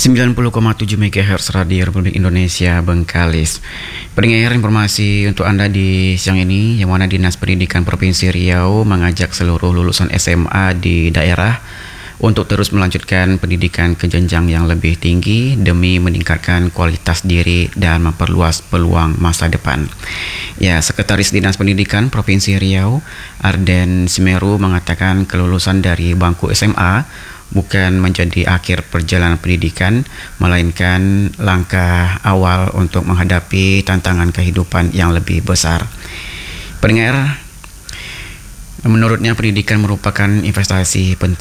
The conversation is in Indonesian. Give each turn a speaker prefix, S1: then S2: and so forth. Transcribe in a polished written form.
S1: 90,7 MHz Radio Republik Indonesia Bengkalis. Pendengar, informasi untuk Anda di siang ini, yang mana Dinas Pendidikan Provinsi Riau mengajak seluruh lulusan SMA di daerah untuk terus melanjutkan pendidikan ke jenjang yang lebih tinggi demi meningkatkan kualitas diri dan memperluas peluang masa depan. Ya, Sekretaris Dinas Pendidikan Provinsi Riau, Arden Semeru, mengatakan kelulusan dari bangku SMA bukan menjadi akhir perjalanan pendidikan, melainkan langkah awal untuk menghadapi tantangan kehidupan yang lebih besar. Pendengar, menurutnya pendidikan merupakan investasi